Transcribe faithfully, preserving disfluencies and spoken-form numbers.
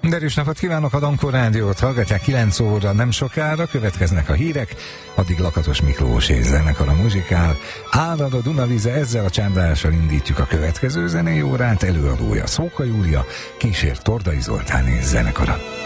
Derűs napot kívánok, a Dankor Rádiót hallgatják, kilenc óra nem sokára, következnek a hírek, addig Lakatos Miklós és zenekar a muzsikál. Árad a Dunavize, ezzel a csárdással indítjuk a következő zenei órát, előadója Szóka Júlia, kísért Tordai Zoltán és zenekara.